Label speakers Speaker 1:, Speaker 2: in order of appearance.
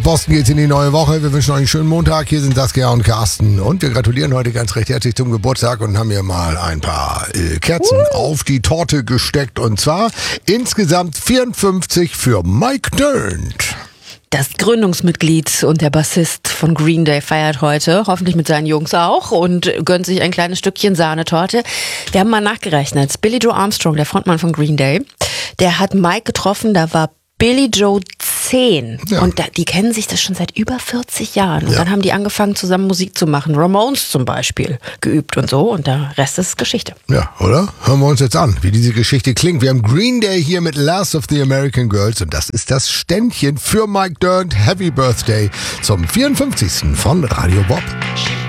Speaker 1: Boston geht's in die neue Woche. Wir wünschen euch einen schönen Montag. Hier sind Saskia und Carsten. Und wir gratulieren heute ganz recht herzlich zum Geburtstag und haben hier mal ein paar Kerzen auf die Torte gesteckt. Und zwar insgesamt 54 für Mike Dirnt.
Speaker 2: Das Gründungsmitglied und der Bassist von Green Day feiert heute, hoffentlich mit seinen Jungs auch, und gönnt sich ein kleines Stückchen Sahnetorte. Wir haben mal nachgerechnet. Billie Joe Armstrong, der Frontmann von Green Day, der hat Mike getroffen, da war Billie Joe 10. Ja. Und die kennen sich das schon seit über 40 Jahren. Und dann haben die angefangen, zusammen Musik zu machen. Ramones zum Beispiel geübt und so. Und der Rest ist Geschichte.
Speaker 1: Ja, oder? Hören wir uns jetzt an, wie diese Geschichte klingt. Wir haben Green Day hier mit Last of the American Girls. Und das ist das Ständchen für Mike Dirnt. Happy Birthday zum 54. von Radio Bob.